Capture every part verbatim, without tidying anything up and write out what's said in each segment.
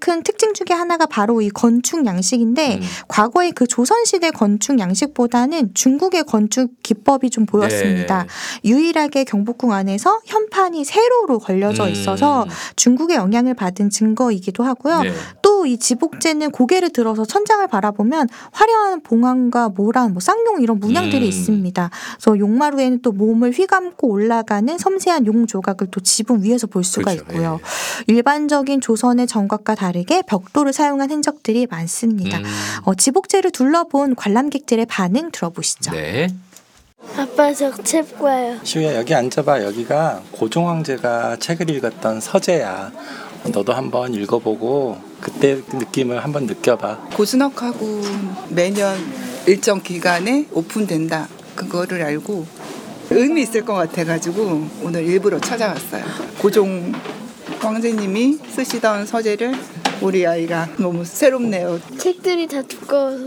큰 특징 중에 하나가 바로 이 건축 양식인데 음. 과거의 그 조선시대 건축 양식보다는 중국의 건축 기법이 좀 보였습니다. 네. 유일하게 경복궁 안에서 현판이 세로로 걸려져 있어서 음. 중국의 영향을 받은 증거이기도 하고요. 네. 또 이 지복제는 고개를 들어서 천장을 바라보면 화려한 봉황과 모란, 뭐 쌍용 이런 문양들이 음. 있습니다. 그래서 용마루에는 또 몸을 휘감고 올라가는 섬세한 용 조각을 또 지붕 위에서 볼 수가 그렇죠. 있고요. 일반적인 조선의 정각과 다르게 벽돌을 사용한 흔적들이 많습니다. 음. 어, 지복제를 둘러본 관람객들의 반응 들어보시죠. 네. 아빠 저 책 봐요. 시우야 여기 앉아봐. 여기가 고종 황제가 책을 읽었던 서재야. 너도 한번 읽어보고 그때 그 느낌을 한번 느껴봐. 고즈넉하고 매년 일정 기간에 오픈된다. 그거를 알고 의미 있을 것 같아가지고 오늘 일부러 찾아왔어요. 고종 황제님이 쓰시던 서재를 우리 아이가 너무 새롭네요. 책들이 다 두꺼워서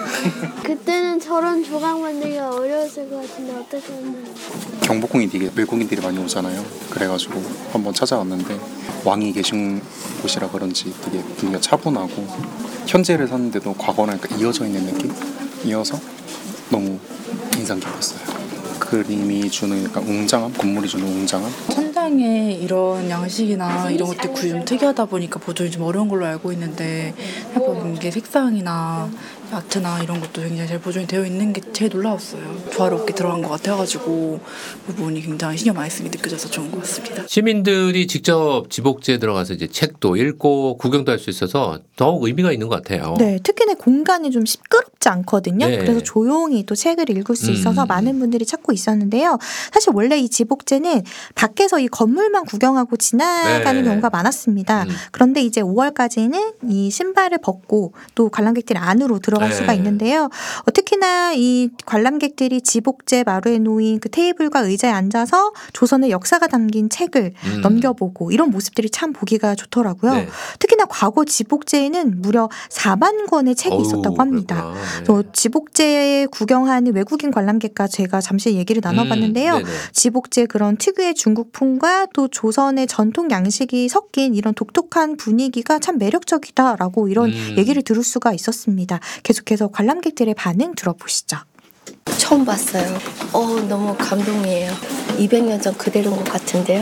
그때는 저런 조각 만들기가 어려웠을 것 같은데 어떻게 하면 경복궁이 되게 외국인들이 많이 오잖아요. 그래가지고 한번 찾아왔는데 왕이 계신 곳이라 그런지 되게 분위기가 차분하고 현재를 사는데도 과거랑 이어져 있는 느낌이어서 너무 인상 깊었어요. 그림이 주는 약간 웅장함, 건물이 주는 웅장함. 천장에 이런 양식이나 이런 것들이 구이 좀 특이하다 보니까 보존이 좀 어려운 걸로 알고 있는데 해보는 게 색상이나 아트나 이런 것도 굉장히 잘 보존이 되어 있는 게 제일 놀라웠어요. 조화롭게 들어간 것 같아가지고 그 부분이 굉장히 신경 많이 쓰게 느껴져서 좋은 것 같습니다. 시민들이 직접 지복제에 들어가서 이제 책도 읽고 구경도 할 수 있어서 더욱 의미가 있는 것 같아요. 네, 특히나 공간이 좀 시끄럽지 않거든요. 네. 그래서 조용히 또 책을 읽을 수 있어서 음. 많은 분들이 찾고 있었는데요. 사실 원래 이 지복제는 밖에서 이 건물만 구경하고 지나가는 네. 경우가 많았습니다. 음. 그런데 이제 오월까지는 이 신발을 벗고 또 관람객들이 안으로 들어갈 네. 수가 있는데요. 어, 특히나 이 관람객들이 지복제 마루에 놓인 그 테이블과 의자에 앉아서 조선의 역사가 담긴 책을 음. 넘겨보고 이런 모습들이 참 보기가 좋더라고요. 네. 특히나 과거 지복제에는 무려 사만 권의 책이 어우, 있었다고 합니다. 그렇구나. 네. 또 지복제 구경하는 외국인 관람객과 제가 잠시 얘기를 나눠봤는데요. 음, 네네. 지복제 그런 특유의 중국풍과 또 조선의 전통 양식이 섞인 이런 독특한 분위기가 참 매력적이다라고 이런 음. 얘기를 들을 수가 있었습니다. 계속해서 관람객들의 반응 들어보시죠. 처음 봤어요. 어, 너무 감동이에요. 이백 년 전 그대로인 것 같은데요.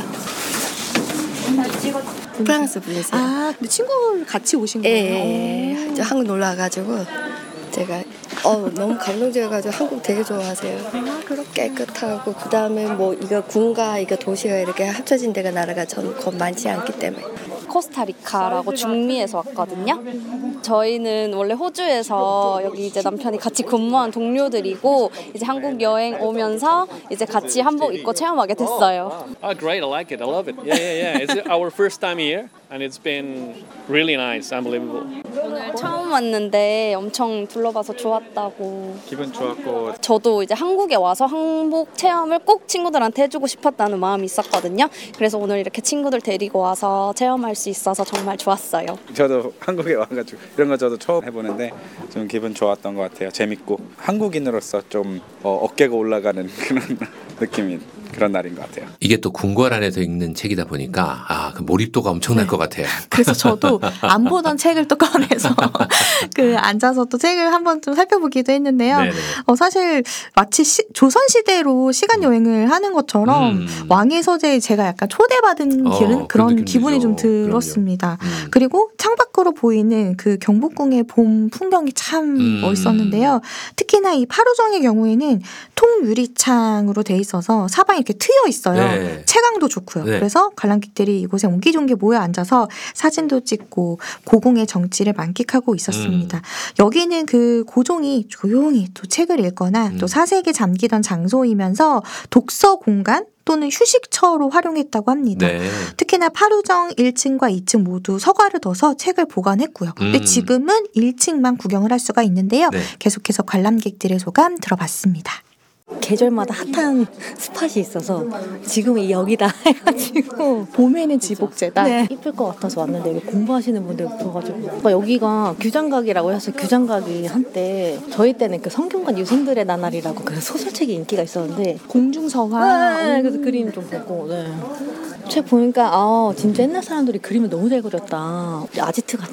프랑스 분이세요. 아, 근데 친구를 같이 오신 거예요? 예, 예. 저 한국 놀러 와가지고 제가 어, 너무 감동적이어가지고 한국 되게 좋아하세요. 깨끗하고 그 다음에 뭐 이거 군가 이거 도시가 이렇게 합쳐진 데가 나라가 전 건 많지 않기 때문에. 코스타리카라고 중미에서 왔거든요. 저희는 원래 호주에서 여기 이제 남편이 같이 근무한 동료들이고 이제 한국 여행 오면서 이제 같이 한복 입고 체험하게 됐어요. Oh, great! I like it. I love it. Yeah, yeah, yeah. It's our first time here, and it's been really nice, unbelievable. 오늘 처음 왔는데 엄청 둘러봐서 좋았다고. 기분 좋았고. 저도 이제 한국에 와서 한복 체험을 꼭 친구들한테 해주고 싶었다는 마음이 있었거든요. 그래서 오늘 이렇게 친구들 데리고 와서 체험할 수 있어서 정말 좋았어요. 저도 한국에 와가지고 이런 거 저도 처음 해보는데 좀 기분 좋았던 것 같아요. 재밌고 한국인으로서 좀 어, 어깨가 올라가는 그런 느낌인 그런 날인 것 같아요. 이게 또 궁궐 안에서 읽는 책이다 보니까 아, 그 몰입도가 엄청날 네. 것 같아요. 그래서 저도 안 보던 책을 또 꺼내서 그 앉아서 또 책을 한번 좀 살펴보기도 했는데요. 네네. 어, 사실 마치 시, 조선 시대로 시간 여행을 하는 것처럼 음. 왕의 서재에 제가 약간 초대받은 어, 기분, 그런 그런 느낌이죠. 기분이 좀 들었습니다. 음. 그리고 창밖으로 보이는 그 경복궁의 봄 풍경이 참 음. 멋있었는데요. 특히나 이 파루정의 경우에는 통유리창으로 돼 있어서 사방이 이렇게 트여 있어요. 네. 채광도 좋고요. 네. 그래서 관람객들이 이곳에 옹기종기 모여 앉아서 사진도 찍고 고궁의 정취를 만끽하고 있었습니다. 음. 여기는 그 고종이 조용히 또 책을 읽거나 음. 또 사색에 잠기던 장소이면서 독서 공간 또는 휴식처로 활용했다고 합니다. 네. 특히나 파루정 일 층과 이 층 모두 서가를 둬서 책을 보관했고요. 근데 음. 지금은 일 층만 구경을 할 수가 있는데요. 네. 계속해서 관람객들의 소감 들어봤습니다. 계절마다 핫한 스팟이 있어서 지금은 여기다 해가지고 봄에는 지복제다. 네. 이쁠 것 같아서 왔는데 여기 공부하시는 분들 붙어가지고 그러니까 여기가 규장각이라고 해서 규장각이 한때 저희 때는 그 성균관 유생들의 나날이라고 그 소설책이 인기가 있었는데 공중서화 네, 그래서 그림 좀 보고 네. 책 보니까 아 진짜 옛날 사람들이 그림을 너무 잘 그렸다. 아지트 같은